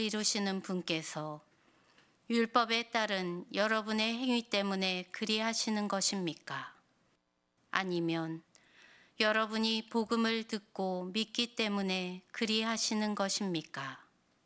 이루시는 분께서 율법에 따른 여러분의 행위 때문에 그리하시는 것입니까? 아니면 여러분이 복음을 듣고 믿기 때문에 그리하시는 것입니까?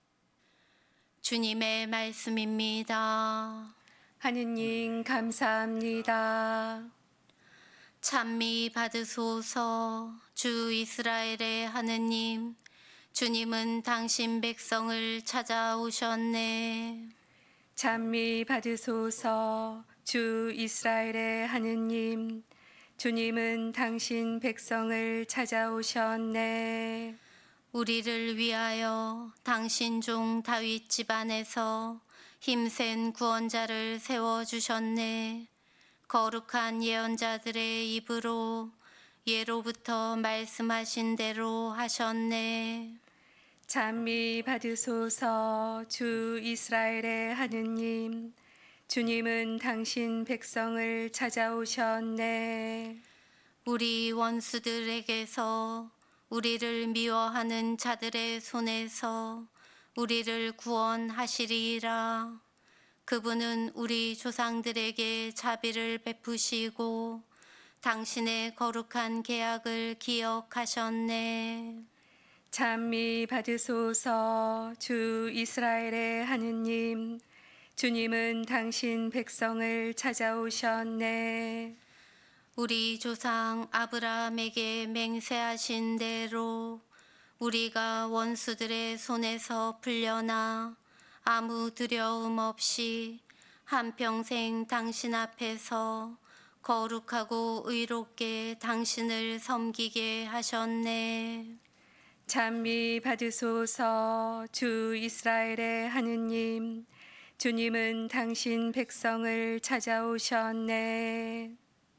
주님의 말씀입니다. 하느님 감사합니다. 찬미 받으소서. 주 이스라엘의 하느님, 주님은 당신 백성을 찾아오셨네. 찬미 받으소서. 주 이스라엘의 하느님, 주님은 당신 백성을 찾아오셨네. 우리를 위하여 당신 종 다윗 집안에서 힘센 구원자를 세워주셨네. 거룩한 예언자들의 입으로 예로부터 말씀하신 대로 하셨네. 찬미 받으소서. 주 이스라엘의 하느님, 주님은 당신 백성을 찾아오셨네. 우리 원수들에게서 우리를 미워하는 자들의 손에서 우리를 구원하시리이라. 그분은 우리 조상들에게 자비를 베푸시고 당신의 거룩한 계약을 기억하셨네. 찬미 받으소서. 주 이스라엘의 하느님, 주님은 당신 백성을 찾아오셨네. 우리 조상 아브라함에게 맹세하신 대로 우리가 원수들의 손에서 풀려나 아무 두려움 없이 한평생 당신 앞에서 거룩하고 의롭게 당신을 섬기게 하셨네. 찬미 받으소서. 주 이스라엘의 하느님, 주님은 당신 백성을 찾아오셨네.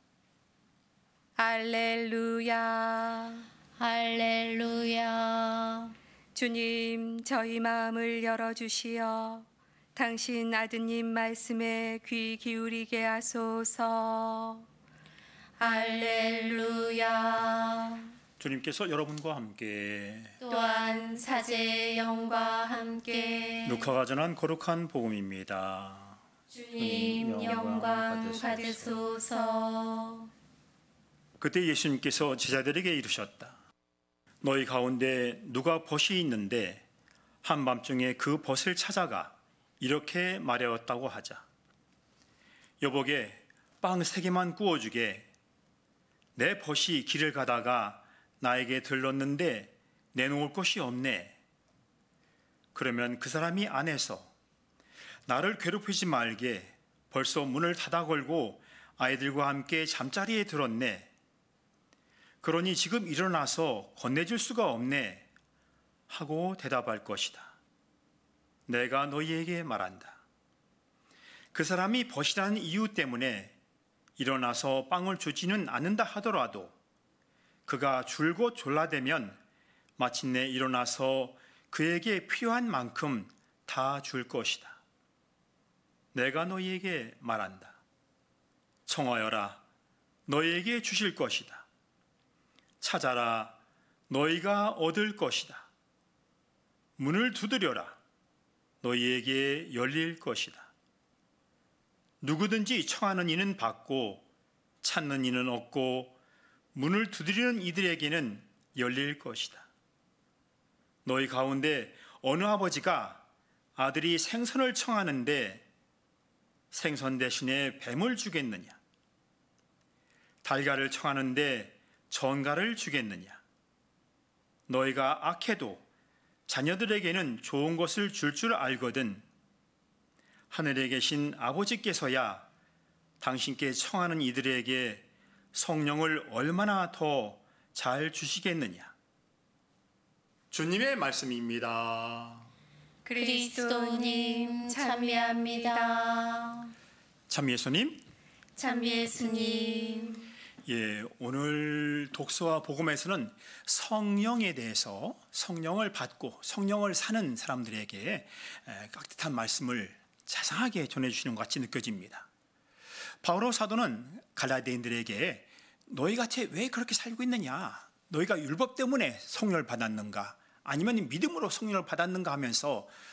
할렐루야. 할렐루야. 주님, 저희 마음을 열어주시어 당신 아드님 말씀에 귀 기울이게 하소서. 할렐루야. 주님께서 여러분과 함께 또한 사제의 영과 함께 루카가 전한 거룩한 복음입니다. 주님 영광 받으소서. 그때 예수님께서 제자들에게 이르셨다. 너희 가운데 누가 벗이 있는데 한밤중에 그 벗을 찾아가 이렇게 말하였다고 하자. 여보게 빵 3개만 구워주게. 내 벗이 길을 가다가 나에게 들렀는데 내놓을 곳이 없네. 그러면 그 사람이 안에서 나를 괴롭히지 말게, 벌써 문을 닫아 걸고 아이들과 함께 잠자리에 들었네. 그러니 지금 일어나서 건네줄 수가 없네 하고 대답할 것이다. 내가 너희에게 말한다. 그 사람이 벗이라는 이유 때문에 일어나서 빵을 주지는 않는다 하더라도 그가 줄곧 졸라대면 마침내 일어나서 그에게 필요한 만큼 다 줄 것이다. 내가 너희에게 말한다. 청하여라, 너희에게 주실 것이다. 찾아라, 너희가 얻을 것이다. 문을 두드려라, 너희에게 열릴 것이다. 누구든지 청하는 이는 받고 찾는 이는 얻고 문을 두드리는 이들에게는 열릴 것이다. 너희 가운데 어느 아버지가 아들이 생선을 청하는데 생선 대신에 뱀을 주겠느냐? 달걀을 청하는데 전갈을 주겠느냐? 너희가 악해도 자녀들에게는 좋은 것을 줄 줄 알거든. 하늘에 계신 아버지께서야 당신께 청하는 이들에게 성령을 얼마나 더 잘 주시겠느냐? 주님의 말씀입니다. 그리스도님 참미합니다. 참 예수님, 참 예수님. 예, 오늘 독서와 복음에서는 성령에 대해서, 성령을 받고 성령을 사는 사람들에게 깍듯한 말씀을 자상하게 전해주시는 것 같이 느껴집니다. 바오로 사도는 갈라디아인들에게 너희같이 왜 그렇게 살고 있느냐, 너희가 율법 때문에 성령을 받았는가, 아니면 믿음으로 성령을 받았는가 하면서